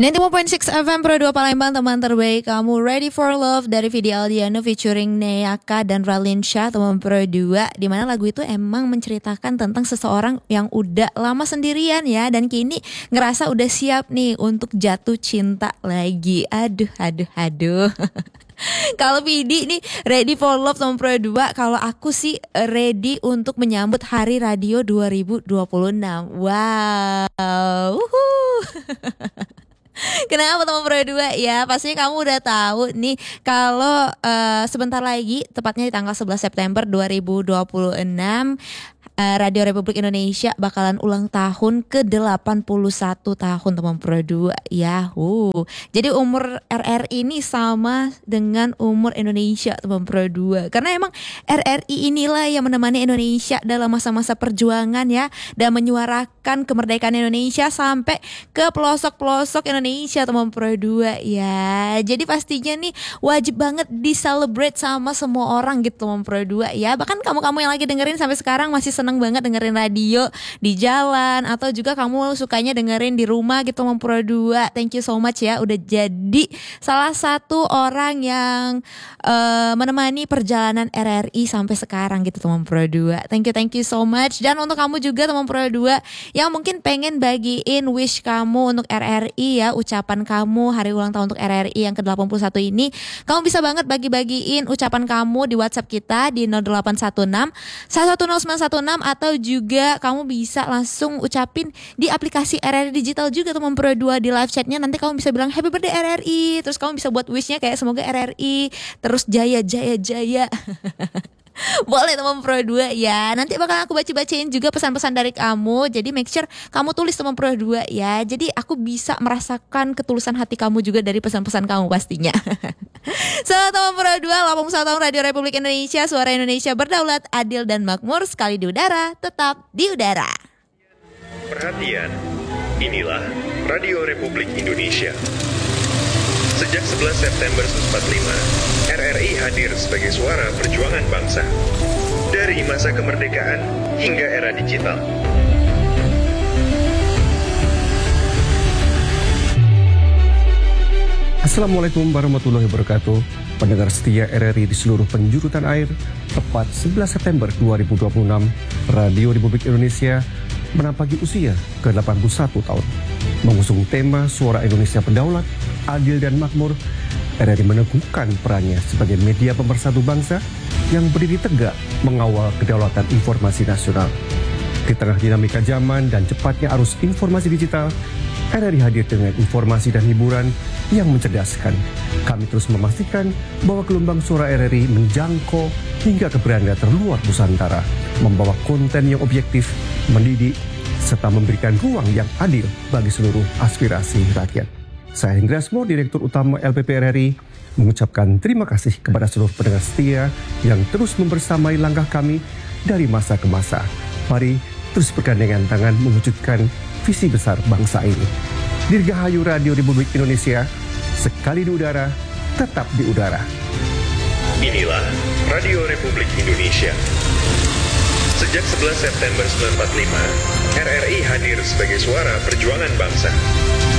91.6 FM Pro 2 Palembang, teman terbaik kamu. Ready for Love dari Vidi Aldiano featuring Neaka dan Ralinsyah, teman Pro 2. Dimana lagu itu emang menceritakan tentang seseorang yang udah lama sendirian ya, dan kini ngerasa udah siap nih untuk jatuh cinta lagi. Aduh. Kalau Vidi nih ready for love teman Pro 2. Kalau aku sih ready untuk menyambut Hari Radio 2026. Wow. Kenapa teman Pro 2 ya? Pastinya kamu udah tahu nih kalau sebentar lagi, tepatnya di tanggal 11 September 2026, Radio Republik Indonesia bakalan ulang tahun ke-81 tahun teman Pro 2. Yahoo. Jadi umur RRI ini sama dengan umur Indonesia teman Pro 2. Karena emang RRI inilah yang menemani Indonesia dalam masa-masa perjuangan ya, dan menyuarakan kemerdekaan Indonesia sampai ke pelosok-pelosok Indonesia teman Pro 2 ya. Jadi pastinya nih wajib banget di-celebrate sama semua orang gitu teman Pro 2 ya. Bahkan kamu-kamu yang lagi dengerin sampai sekarang masih seneng banget dengerin radio di jalan, atau juga kamu sukanya dengerin di rumah gitu teman Pro 2. Thank you so much ya udah jadi salah satu orang yang menemani perjalanan RRI sampai sekarang gitu teman Pro 2. Thank you so much. Dan untuk kamu juga teman Pro 2 yang mungkin pengen bagiin wish kamu untuk RRI ya, ucapan kamu hari ulang tahun untuk RRI yang ke-81 ini, kamu bisa banget bagi-bagiin ucapan kamu di WhatsApp kita di 0816 110916, atau juga kamu bisa langsung ucapin di aplikasi RRI Digital juga teman Pro 2 di live chatnya. Nanti kamu bisa bilang happy birthday RRI, terus kamu bisa buat wishnya kayak semoga RRI terus jaya. Boleh teman Pro 2 ya. Nanti bakal aku bacain juga pesan-pesan dari kamu. Jadi make sure kamu tulis teman Pro 2 ya. Jadi aku bisa merasakan ketulusan hati kamu juga dari pesan-pesan kamu pastinya. So teman Pro 2, 81 tahun Radio Republik Indonesia, suara Indonesia berdaulat, adil dan makmur, sekali di udara, tetap di udara. Perhatian, inilah Radio Republik Indonesia. Sejak 11 September 1945, RRI hadir sebagai suara perjuangan bangsa. Dari masa kemerdekaan hingga era digital. Assalamualaikum warahmatullahi wabarakatuh. Pendengar setia RRI di seluruh penjuru tanah air, tepat 11 September 2026, Radio Republik Indonesia menampaki usia ke-81 tahun. Mengusung tema Suara Indonesia Berdaulat, Adil dan Makmur, RRI meneguhkan perannya sebagai media pemersatu bangsa yang berdiri tegak mengawal kedaulatan informasi nasional. Di tengah dinamika zaman dan cepatnya arus informasi digital, RRI hadir dengan informasi dan hiburan yang mencerdaskan. Kami terus memastikan bahwa gelombang suara RRI menjangkau hingga ke beranda terluar Nusantara, membawa konten yang objektif, mendidik, serta memberikan ruang yang adil bagi seluruh aspirasi rakyat. Saya Hendriasmo, Direktur Utama LPP RRI, mengucapkan terima kasih kepada seluruh pendengar setia yang terus membersamai langkah kami dari masa ke masa. Mari terus bergandengan tangan mewujudkan visi besar bangsa ini. Dirgahayu Radio Republik Indonesia, sekali di udara, tetap di udara. Inilah Radio Republik Indonesia. Sejak 11 September 1945, RRI hadir sebagai suara perjuangan bangsa.